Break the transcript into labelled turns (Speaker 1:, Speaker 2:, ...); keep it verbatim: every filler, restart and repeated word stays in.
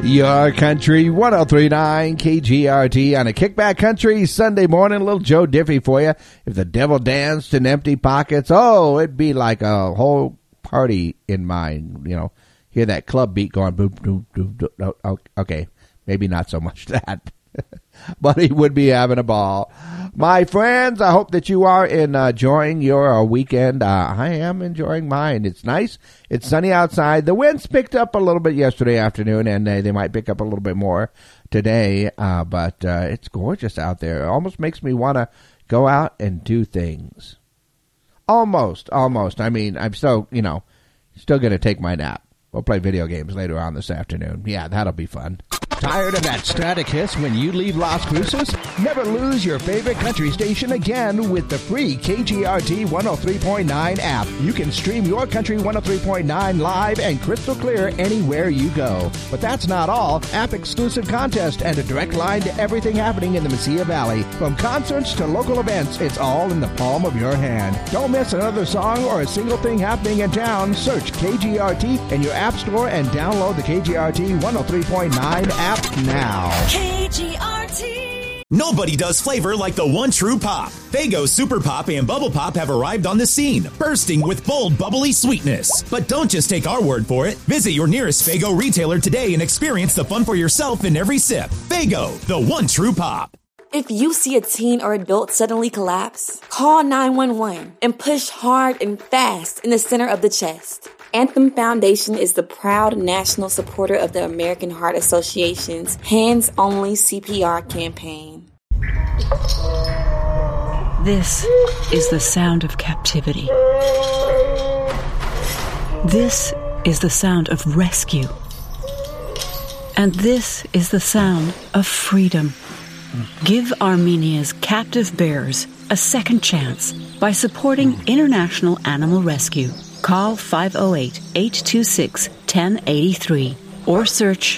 Speaker 1: Your Country one oh three point nine K G R T on a Kickback Country Sunday morning. A little Joe Diffie for you. If the devil danced in empty pockets, oh, it'd be like a whole party in mine. You know, hear that club beat going boop, boop, boop, boop. Oh, okay, maybe not so much that. But he would be having a ball. My friends, I hope that you are enjoying your uh, weekend. Uh, I am enjoying mine. It's nice. It's sunny outside. The winds picked up a little bit yesterday afternoon, and uh, they might pick up a little bit more today. Uh, but uh, it's gorgeous out there. It almost makes me want to go out and do things. Almost, almost. I mean, I'm still, you know, still going to take my nap. We'll play video games later on this afternoon. Yeah, that'll be fun. Tired of that static hiss when you leave Las Cruces? Never lose your favorite country station again with the free K G R T one oh three point nine app. You can stream your Country one oh three point nine live and crystal clear anywhere you go. But that's not all. App-exclusive contest and a direct line to everything happening in the Mesilla Valley. From concerts to local events, it's all in the palm of your hand. Don't miss another song or a single thing happening in town. Search K G R T in your app store and download the K G R T one oh three point nine app now.
Speaker 2: K G R T.
Speaker 3: Nobody does flavor like the one true pop. Faygo Super Pop and Bubble Pop have arrived on the scene, bursting with bold, bubbly sweetness. But don't just take our word for it. Visit your nearest Faygo retailer today and experience the fun for yourself in every sip. Faygo, the one true pop.
Speaker 4: If you see a teen or adult suddenly collapse, call nine one one and push hard and fast in the center of the chest. Anthem Foundation is the proud national supporter of the American Heart Association's Hands Only C P R campaign.
Speaker 5: This is the sound of captivity. This is the sound of rescue. And this is the sound of freedom. Give Armenia's captive bears a second chance by supporting International Animal Rescue. Call five oh eight, eight two six, one oh eight three or search